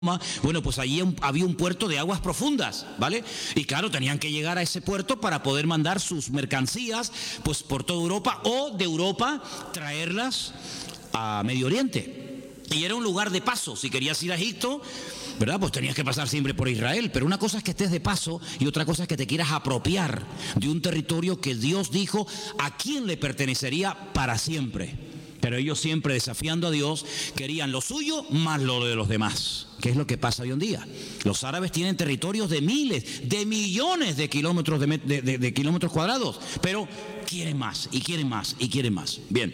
Bueno, pues allí había un puerto de aguas profundas, ¿vale? Y claro, tenían que llegar a ese puerto para poder mandar sus mercancías, pues por toda Europa, o de Europa traerlas a Medio Oriente. Y era un lugar de paso. Si querías ir a Egipto, ¿verdad? Pues tenías que pasar siempre por Israel. Pero una cosa es que estés de paso y otra cosa es que te quieras apropiar de un territorio que Dios dijo a quién le pertenecería para siempre. Pero ellos, siempre desafiando a Dios, querían lo suyo más lo de los demás. ¿Qué es lo que pasa hoy en día? Los árabes tienen territorios de miles, de millones de kilómetros, de kilómetros cuadrados, pero quieren más y quieren más y quieren más. Bien,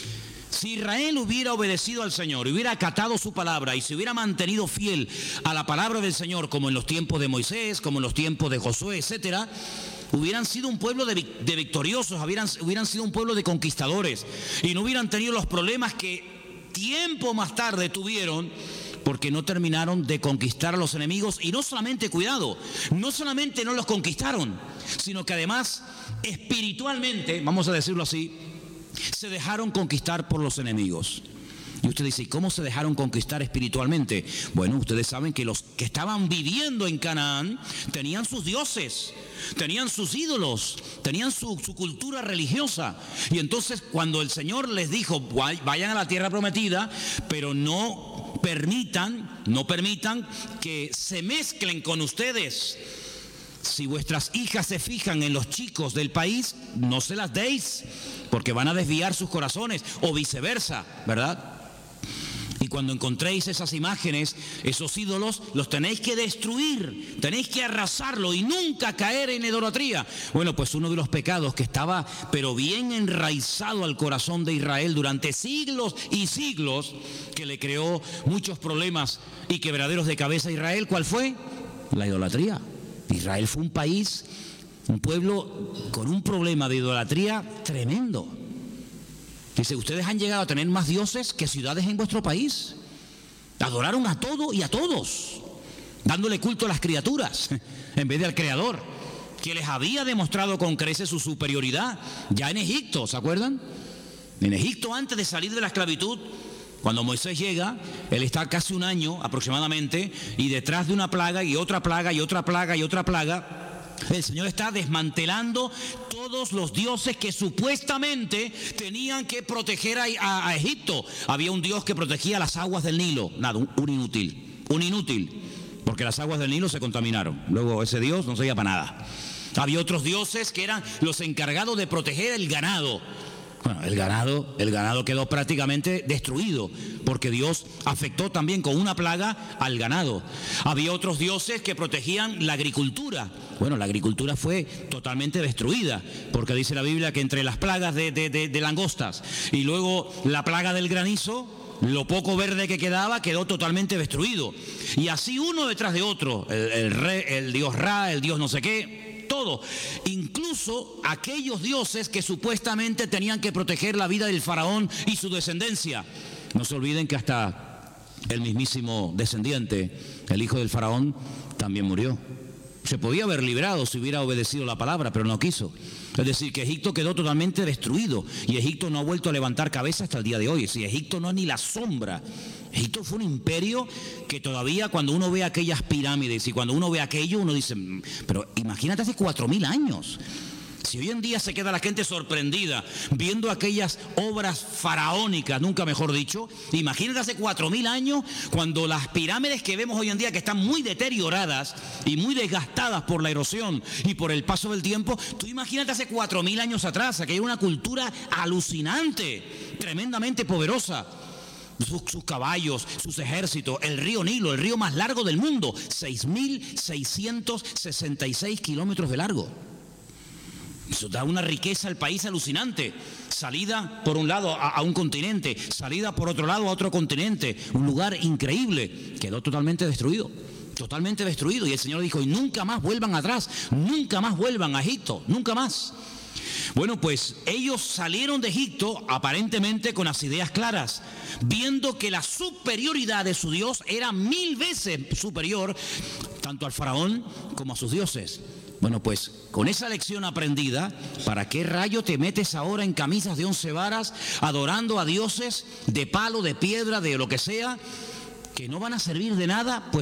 si Israel hubiera obedecido al Señor, hubiera acatado su palabra y se hubiera mantenido fiel a la palabra del Señor, como en los tiempos de Moisés, como en los tiempos de Josué, etcétera, hubieran sido un pueblo de victoriosos, hubieran sido un pueblo de conquistadores y no hubieran tenido los problemas que tiempo más tarde tuvieron, porque no terminaron de conquistar a los enemigos. Y no solamente, cuidado, no solamente no los conquistaron, sino que además espiritualmente, vamos a decirlo así, se dejaron conquistar por los enemigos. Y usted dice, ¿y cómo se dejaron conquistar espiritualmente? Bueno, ustedes saben que los que estaban viviendo en Canaán tenían sus dioses, tenían sus ídolos, tenían su cultura religiosa. Y entonces cuando el Señor les dijo, vayan a la tierra prometida, pero no permitan que se mezclen con ustedes. Si vuestras hijas se fijan en los chicos del país, no se las deis, porque van a desviar sus corazones, o viceversa, ¿verdad? Y cuando encontréis esas imágenes, esos ídolos, los tenéis que destruir, tenéis que arrasarlo y nunca caer en idolatría. Bueno, pues uno de los pecados que estaba pero bien enraizado al corazón de Israel durante siglos y siglos, que le creó muchos problemas y quebraderos de cabeza a Israel, ¿cuál fue? La idolatría. Israel fue un país, un pueblo con un problema de idolatría tremendo. Dice, ustedes han llegado a tener más dioses que ciudades en vuestro país. Adoraron a todo y a todos, dándole culto a las criaturas en vez de al Creador, que les había demostrado con creces su superioridad ya en Egipto, ¿se acuerdan? En Egipto, antes de salir de la esclavitud, cuando Moisés llega, él está casi un año aproximadamente, y detrás de una plaga y otra plaga y otra plaga y otra plaga, el Señor está desmantelando todos los dioses que supuestamente tenían que proteger a Egipto. Había un dios que protegía las aguas del Nilo. Nada, un inútil, porque las aguas del Nilo se contaminaron. Luego ese dios no servía para nada. Había otros dioses que eran los encargados de proteger el ganado. Bueno, el ganado quedó prácticamente destruido, porque Dios afectó también con una plaga al ganado. Había otros dioses que protegían la agricultura. Bueno, la agricultura fue totalmente destruida, porque dice la Biblia que entre las plagas de langostas y luego la plaga del granizo, lo poco verde que quedó totalmente destruido. Y así uno detrás de otro, el dios Ra, el dios no sé qué, todo, incluso aquellos dioses que supuestamente tenían que proteger la vida del faraón y su descendencia. No se olviden que hasta el mismísimo descendiente, el hijo del faraón, también murió. Se podía haber librado si hubiera obedecido la palabra, pero no quiso. Es decir, que Egipto quedó totalmente destruido y Egipto no ha vuelto a levantar cabeza hasta el día de hoy. Si Egipto no es ni la sombra. Egipto fue un imperio que todavía, cuando uno ve aquellas pirámides y cuando uno ve aquello, uno dice, pero imagínate hace 4.000 años. Si hoy en día se queda la gente sorprendida viendo aquellas obras faraónicas, nunca mejor dicho, imagínate hace 4.000 años, cuando las pirámides que vemos hoy en día, que están muy deterioradas y muy desgastadas por la erosión y por el paso del tiempo, tú imagínate hace 4.000 años atrás, aquella era una cultura alucinante, tremendamente poderosa. Sus caballos, sus ejércitos, el río Nilo, el río más largo del mundo, 6.666 kilómetros de largo. Eso da una riqueza al país alucinante. Salida por un lado a un continente, salida por otro lado a otro continente. Un lugar increíble. Quedó totalmente destruido. Totalmente destruido. Y el Señor dijo, y nunca más vuelvan atrás. Nunca más vuelvan a Egipto. Nunca más. Bueno, pues ellos salieron de Egipto aparentemente con las ideas claras, viendo que la superioridad de su Dios era 1000 veces superior tanto al faraón como a sus dioses. Bueno, pues con esa lección aprendida, ¿para qué rayo te metes ahora en camisas de 11 varas adorando a dioses de palo, de piedra, de lo que sea, que no van a servir de nada, pues